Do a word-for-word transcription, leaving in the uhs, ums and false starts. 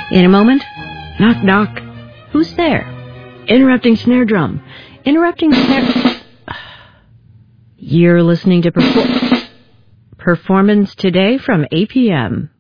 In a moment, knock, knock. Who's there? Interrupting snare drum. Interrupting snare... You're listening to Perfor- Performance Today from eight p.m.